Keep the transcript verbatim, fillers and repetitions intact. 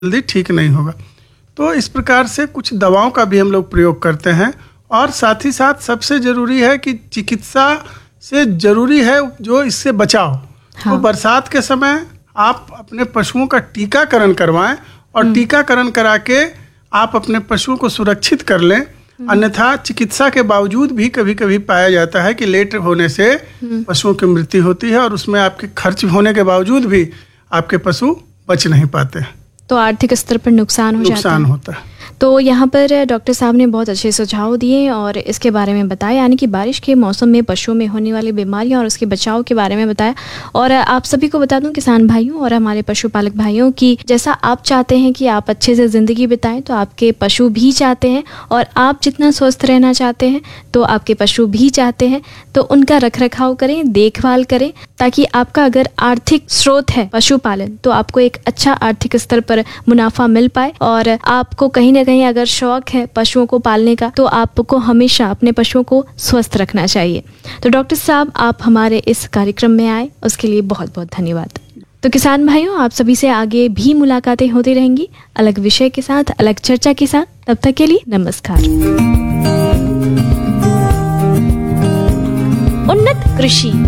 जल्दी ठीक नहीं होगा। तो इस प्रकार से कुछ दवाओं का भी हम लोग प्रयोग करते हैं। और साथ ही साथ सबसे ज़रूरी है कि चिकित्सा से ज़रूरी है जो इससे बचाव। हाँ। तो बरसात के समय आप अपने पशुओं का टीकाकरण करवाएं और टीकाकरण करा के आप अपने पशुओं को सुरक्षित कर लें। अन्यथा चिकित्सा के बावजूद भी कभी कभी पाया जाता है कि लेट होने से पशुओं की मृत्यु होती है और उसमें आपके खर्च होने के बावजूद भी आपके पशु बच नहीं पाते, तो आर्थिक स्तर पर नुकसान हो नुकसान जाता है। होता है। तो यहाँ पर डॉक्टर साहब ने बहुत अच्छे सुझाव दिए और इसके बारे में बताया, यानी कि बारिश के मौसम में पशुओं में होने वाली बीमारियाँ और उसके बचाव के बारे में बताया। और आप सभी को बता दूं, किसान भाइयों और हमारे पशुपालक भाइयों की, जैसा आप चाहते हैं कि आप अच्छे से ज़िंदगी बिताएं तो आपके पशु भी चाहते हैं, और आप जितना स्वस्थ रहना चाहते हैं तो आपके पशु भी चाहते हैं। तो उनका रख रखाव करें, देखभाल करें, ताकि आपका अगर आर्थिक स्रोत है पशुपालन तो आपको एक अच्छा आर्थिक स्तर पर मुनाफा मिल पाए। और आपको कहीं ना कहीं अगर शौक है पशुओं को पालने का तो आपको हमेशा अपने पशुओं को स्वस्थ रखना चाहिए। तो डॉक्टर साहब, आप हमारे इस कार्यक्रम में आए उसके लिए बहुत बहुत धन्यवाद। तो किसान भाइयों, आप सभी से आगे भी मुलाकातें होती रहेंगी, अलग विषय के साथ, अलग चर्चा के साथ। तब तक के लिए नमस्कार। उन्नत कृषि